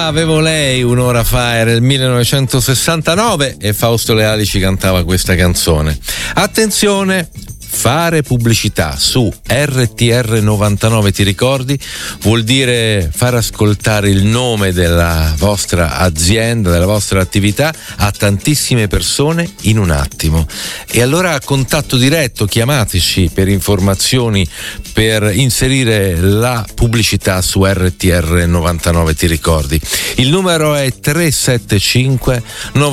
Avevo lei un'ora fa, era il 1969 e Fausto Leali ci cantava questa canzone. Attenzione, fare pubblicità su RTR 99, ti ricordi? Vuol dire far ascoltare il nome della vostra azienda, della vostra attività a tantissime persone in un attimo. E allora contatto diretto, chiamateci per informazioni per inserire la pubblicità su RTR 99, ti ricordi? Il numero è 375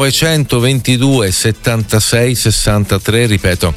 922 76 63, ripeto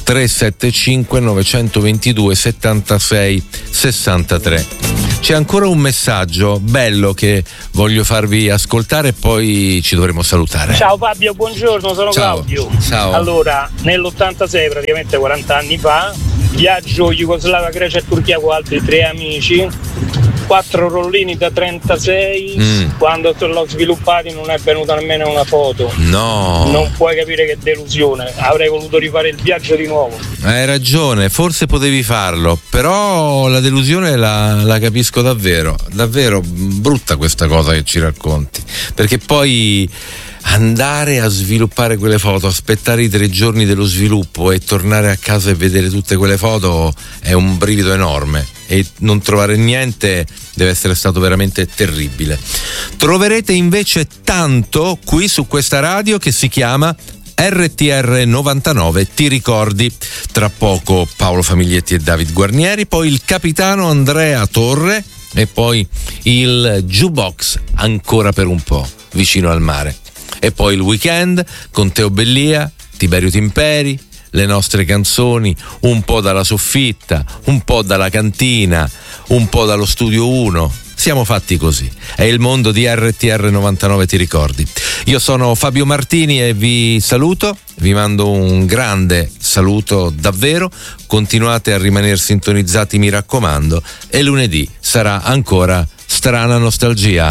375 922 76 63. C'è ancora un messaggio bello che voglio farvi ascoltare e poi ci dovremo salutare. Ciao Fabio, buongiorno, sono Claudio. Ciao. Allora, nell'86, praticamente 40 anni fa, viaggio Jugoslavia, Grecia e Turchia con altri 3 amici, 4 rollini da 36, quando l'ho sviluppati non è venuta nemmeno una foto. No. Non puoi capire che delusione, avrei voluto rifare il viaggio di nuovo. Hai ragione, forse potevi farlo, però la delusione la capisco davvero brutta questa cosa che ci racconti, perché poi andare a sviluppare quelle foto, aspettare i 3 giorni dello sviluppo e tornare a casa e vedere tutte quelle foto è un brivido enorme, e non trovare niente deve essere stato veramente terribile. Troverete invece tanto qui su questa radio che si chiama RTR 99, ti ricordi? Tra poco Paolo Famiglietti e David Guarnieri, poi il capitano Andrea Torre e poi il jukebox ancora per un po' vicino al mare. E poi il weekend con Teo Bellia, Tiberio Timperi, le nostre canzoni, un po' dalla soffitta, un po' dalla cantina, un po' dallo studio 1. Siamo fatti così. È il mondo di RTR 99, ti ricordi? Io sono Fabio Martini e vi saluto, vi mando un grande saluto davvero. Continuate a rimanere sintonizzati, mi raccomando, e lunedì sarà ancora Strana Nostalgia.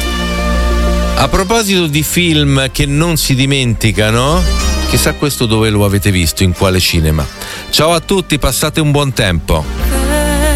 A proposito di film che non si dimenticano, chissà questo dove lo avete visto, in quale cinema. Ciao a tutti, passate un buon tempo.